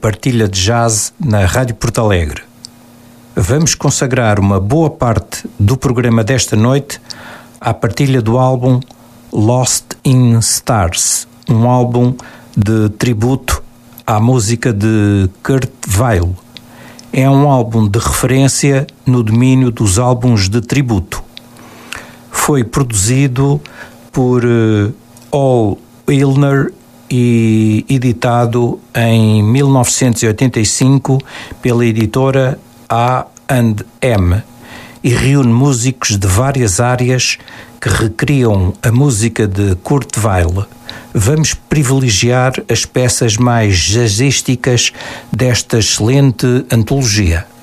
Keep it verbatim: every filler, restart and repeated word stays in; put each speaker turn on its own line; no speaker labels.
partilha de jazz na Rádio Porto Alegre. Vamos consagrar uma boa parte do programa desta noite à partilha do álbum Lost in Stars, um álbum de tributo à música de Kurt Weill. É um álbum de referência no domínio dos álbuns de tributo. Foi produzido por uh, Al Illner e editado em mil novecentos e oitenta e cinco pela editora A and M e reúne músicos de várias áreas que recriam a música de Kurt Weill. Vamos privilegiar as peças mais jazzísticas desta excelente antologia.